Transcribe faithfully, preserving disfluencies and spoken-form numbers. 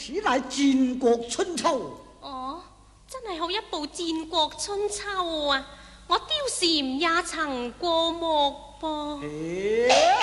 此乃戰國春秋。 哦，真係好一部戰國春秋啊！我貂蟬也曾過目噃。 欸